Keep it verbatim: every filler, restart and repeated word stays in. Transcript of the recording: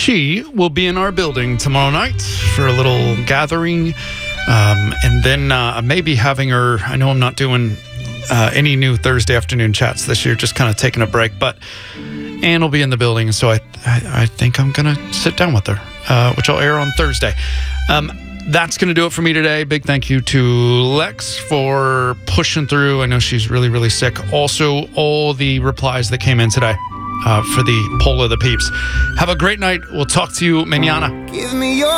she will be in our building tomorrow night for a little gathering. Um, and then uh, maybe having her, I know I'm not doing uh, any new Thursday afternoon chats this year, just kind of taking a break. But Ann will be in the building, so I I, I think I'm going to sit down with her, uh, which I'll air on Thursday. Um, that's going to do it for me today. Big thank you to Lex for pushing through. I know she's really, really sick. Also, all the replies that came in today uh, for the poll of the peeps. Have a great night. We'll talk to you mañana. Give me your